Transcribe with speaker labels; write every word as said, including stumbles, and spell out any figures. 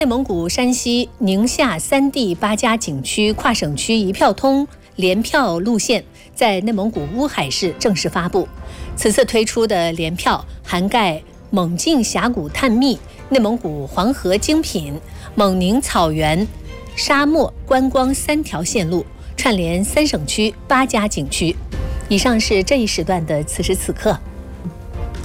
Speaker 1: 内蒙古、山西、宁夏三地八家景区跨省区一票通联票路线在内蒙古乌海市正式发布。此次推出的联票涵盖蒙晋峡谷探秘、内蒙古黄河精品、蒙宁草原、沙漠观光三条线路，串联三省区八家景区。以上是这一时段的此时此刻。